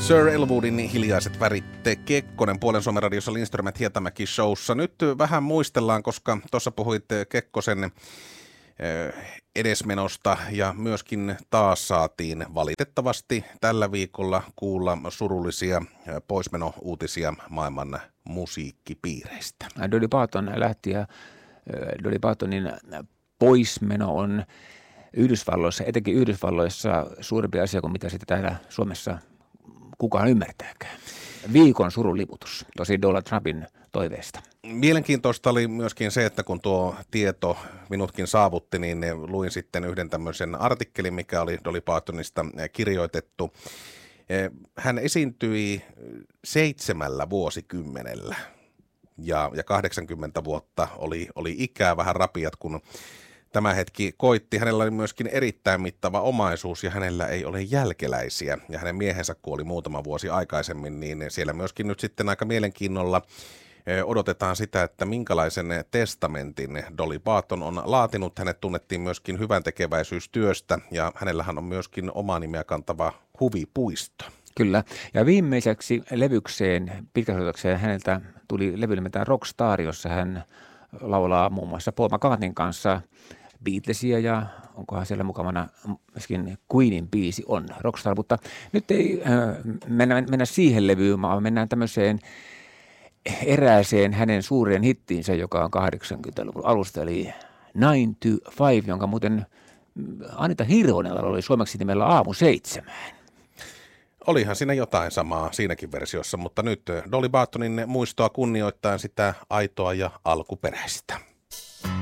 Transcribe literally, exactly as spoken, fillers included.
Sir Elwoodin hiljaiset värit, Kekkonen Puolen Suomen radiossa Lindström Hietamäki showssa. Nyt vähän muistellaan, koska tuossa puhuit Kekkosen edesmenosta ja myöskin taas saatiin valitettavasti tällä viikolla kuulla surullisia poismenouutisia maailman musiikkipiireistä. Dolly Parton lähti ja Dolly Partonin poismeno on Yhdysvalloissa, etenkin Yhdysvalloissa suurempi asia kuin mitä sitä täällä Suomessa kukaan ymmärtääkään. Viikon suruliputus, tosi Donald Trumpin toiveesta. Mielenkiintoista oli myöskin se, että kun tuo tieto minutkin saavutti, niin luin sitten yhden tämmöisen artikkelin, mikä oli Dolly Partonista kirjoitettu. Hän esiintyi seitsemällä vuosikymmenellä ja, ja kahdeksankymmentä vuotta oli, oli ikää, vähän rapiat, kun tämä hetki koitti. Hänellä oli myöskin erittäin mittava omaisuus ja hänellä ei ole jälkeläisiä. Ja hänen miehensä kuoli muutama vuosi aikaisemmin, niin siellä myöskin nyt sitten aika mielenkiinnolla odotetaan sitä, että minkälaisen testamentin Dolly Parton on laatinut. Hänet tunnettiin myöskin hyvän tekeväisyystyöstä ja hänellähän on myöskin omaa nimeä kantava huvipuisto. Kyllä. Ja viimeiseksi levykseen, pitkäsoitokseen häneltä tuli levy nimeltään Rockstar, jossa hän laulaa muun muassa Paul McCartneyn kanssa Beatlesia ja onkohan siellä mukavana myöskin Queenin biisi on Rockstar, mutta nyt ei äh, mennä, mennä siihen levyyn, vaan mennään tämmöiseen erääseen hänen suureen hittiinsä, joka on kahdeksankymmentäluvun alusta, eli Nine to Five, jonka muuten Anita Hirvonella oli suomeksi nimellä Aamu seitsemään. Olihan siinä jotain samaa siinäkin versiossa, mutta nyt Dolly Partonin muistoa kunnioittain sitä aitoa ja alkuperäistä.